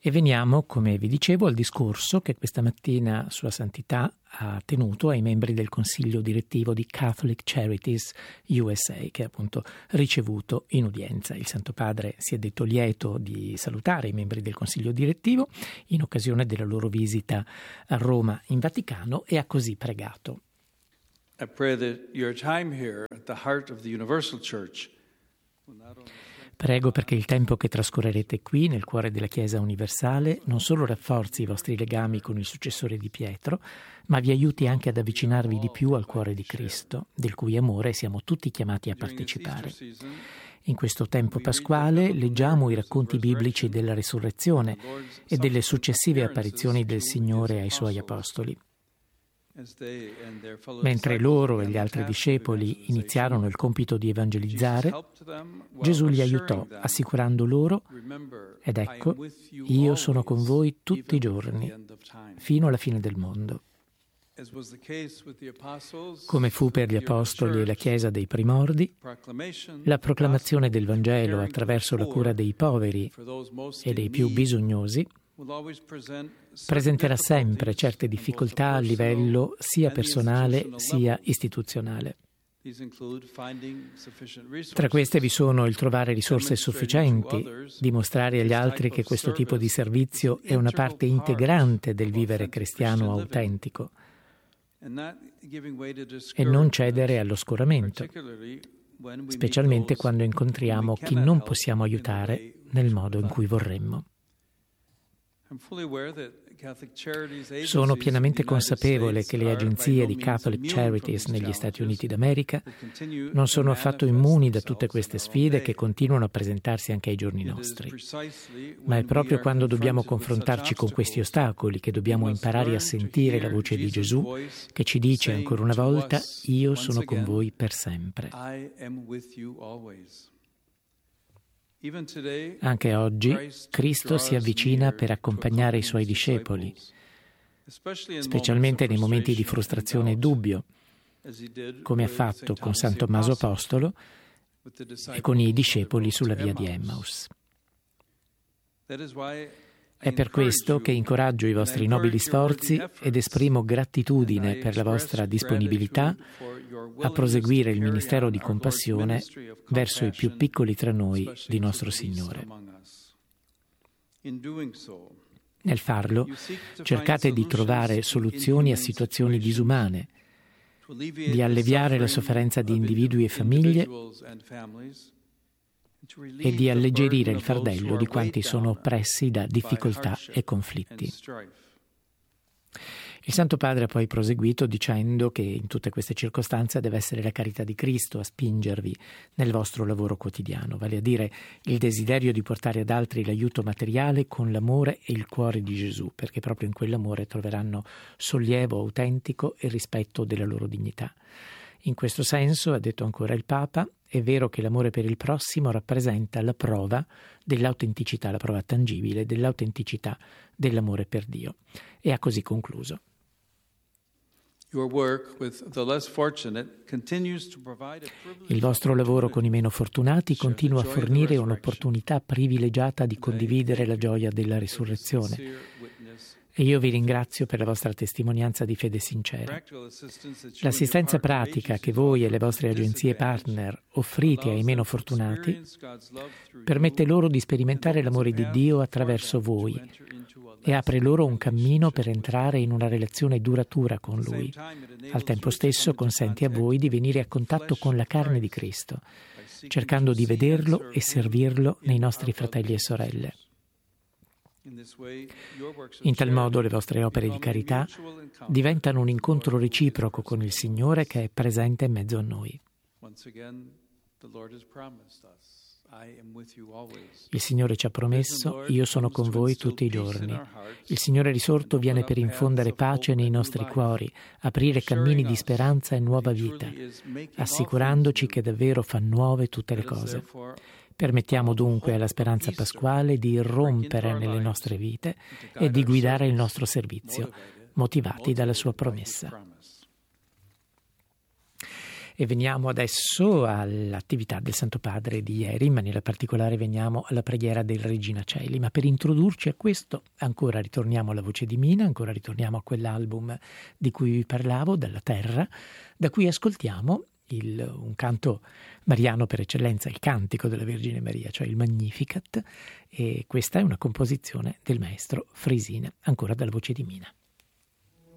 E veniamo, come vi dicevo, al discorso che questa mattina Sua Santità ha tenuto ai membri del Consiglio direttivo di Catholic Charities USA, che ha appunto ricevuto in udienza. Il Santo Padre si è detto lieto di salutare i membri del Consiglio direttivo in occasione della loro visita a Roma in Vaticano e ha così pregato. I pray that your time here at the heart of the Universal Church will not only Prego perché il tempo che trascorrerete qui, nel cuore della Chiesa universale, non solo rafforzi i vostri legami con il successore di Pietro, ma vi aiuti anche ad avvicinarvi di più al cuore di Cristo, del cui amore siamo tutti chiamati a partecipare. In questo tempo pasquale leggiamo i racconti biblici della risurrezione e delle successive apparizioni del Signore ai Suoi Apostoli. Mentre loro e gli altri discepoli iniziarono il compito di evangelizzare, Gesù li aiutò, assicurando loro: «Ed ecco, io sono con voi tutti i giorni, fino alla fine del mondo». Come fu per gli Apostoli e la Chiesa dei primordi, la proclamazione del Vangelo attraverso la cura dei poveri e dei più bisognosi presenterà sempre certe difficoltà a livello sia personale sia istituzionale. Tra queste vi sono il trovare risorse sufficienti, dimostrare agli altri che questo tipo di servizio è una parte integrante del vivere cristiano autentico e non cedere all'oscuramento, specialmente quando incontriamo chi non possiamo aiutare nel modo in cui vorremmo. Sono pienamente consapevole che le agenzie di Catholic Charities negli Stati Uniti d'America non sono affatto immuni da tutte queste sfide che continuano a presentarsi anche ai giorni nostri. Ma è proprio quando dobbiamo confrontarci con questi ostacoli che dobbiamo imparare a sentire la voce di Gesù che ci dice ancora una volta: «Io sono con voi per sempre». Anche oggi Cristo si avvicina per accompagnare i Suoi discepoli, specialmente nei momenti di frustrazione e dubbio, come ha fatto con San Tommaso Apostolo e con i discepoli sulla via di Emmaus. È per questo che incoraggio i vostri nobili sforzi ed esprimo gratitudine per la vostra disponibilità a proseguire il ministero di compassione verso i più piccoli tra noi di nostro Signore. Nel farlo, cercate di trovare soluzioni a situazioni disumane, di alleviare la sofferenza di individui e famiglie e di alleggerire il fardello di quanti sono oppressi da difficoltà e conflitti. Il Santo Padre ha poi proseguito dicendo che in tutte queste circostanze deve essere la carità di Cristo a spingervi nel vostro lavoro quotidiano, vale a dire il desiderio di portare ad altri l'aiuto materiale con l'amore e il cuore di Gesù, perché proprio in quell'amore troveranno sollievo autentico e rispetto della loro dignità. In questo senso, ha detto ancora il Papa, è vero che l'amore per il prossimo rappresenta la prova dell'autenticità, la prova tangibile dell'autenticità dell'amore per Dio. E ha così concluso. Il vostro lavoro con i meno fortunati continua a fornire un'opportunità privilegiata di condividere la gioia della risurrezione. E io vi ringrazio per la vostra testimonianza di fede sincera. L'assistenza pratica che voi e le vostre agenzie partner offrite ai meno fortunati permette loro di sperimentare l'amore di Dio attraverso voi e apre loro un cammino per entrare in una relazione duratura con Lui. Al tempo stesso consente a voi di venire a contatto con la carne di Cristo, cercando di vederlo e servirlo nei nostri fratelli e sorelle. In tal modo le vostre opere di carità diventano un incontro reciproco con il Signore che è presente in mezzo a noi. Il Signore ci ha promesso: io sono con voi tutti i giorni. Il Signore risorto viene per infondere pace nei nostri cuori, aprire cammini di speranza e nuova vita, assicurandoci che davvero fa nuove tutte le cose. Permettiamo dunque alla speranza pasquale di irrompere nelle nostre vite e di guidare il nostro servizio, motivati dalla sua promessa. E veniamo adesso all'attività del Santo Padre di ieri, in maniera particolare veniamo alla preghiera del Regina Coeli. Ma per introdurci a questo ancora ritorniamo alla voce di Mina, ancora ritorniamo a quell'album di cui vi parlavo, Dalla Terra, da cui ascoltiamo un canto mariano per eccellenza, il cantico della Vergine Maria, cioè il Magnificat, e questa è una composizione del maestro Frisina, ancora dalla voce di Mina.